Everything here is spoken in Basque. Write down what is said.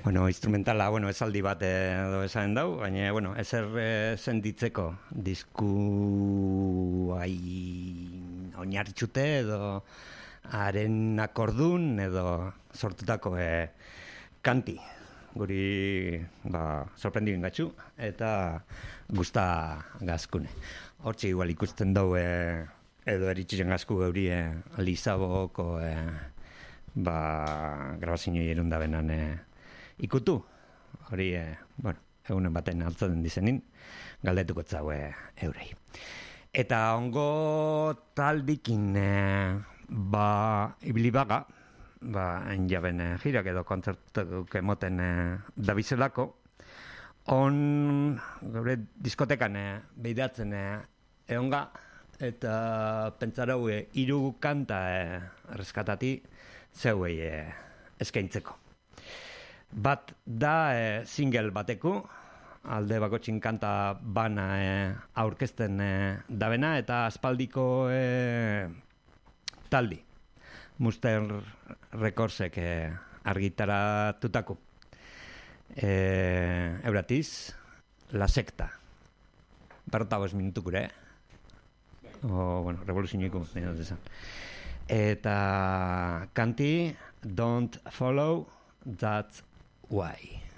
Bueno, instrumentala, esaldi bat edo esan dau, baina, ezer senditzeko disku oinarritxute edo haren akordun edo sortutako kanti. Guri, sorprendi bingatxu eta gusta gazkune. Hortxe igual ikusten dau edo eritxiren gazku gauri Lizaboko grabazinoi erunda benan ikutu. Hori, egunen baten altzaten dizenin, galdetuko zau eurei. Eta ongo taldikin ibilibaga, jaben jirak edo kontzertuk emoten dabizelako, on gaur diskotekan behidatzen egonga, eta pentsarau hiru kanta erreskatati zeuei eskaintzeko. Bat da single bateku, alde bakotxin kanta bana aurkezten dabena, eta aspaldiko taldi. Muster Recordsek argitaratutako. Euratiz, La Secta. Berrota 5 minutu gure, revoluzioiko, eta kanti Don't Follow That's Why.